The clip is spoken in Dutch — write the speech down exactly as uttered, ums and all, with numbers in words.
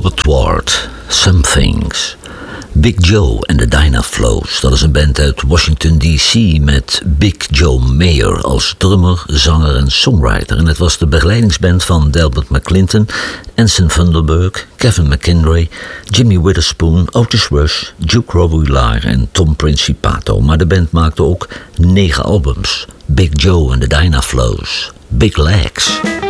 Robert Ward, Some Things. Big Joe en de Dynaflows, dat is een band uit Washington D C met Big Joe Mayer als drummer, zanger en songwriter. En het was de begeleidingsband van Delbert McClinton, Anson Funderburk, Kevin McKinley, Jimmy Witherspoon, Otis Rush, Duke Robillard en Tom Principato. Maar de band maakte ook negen albums. Big Joe en de Dynaflows, Big Legs.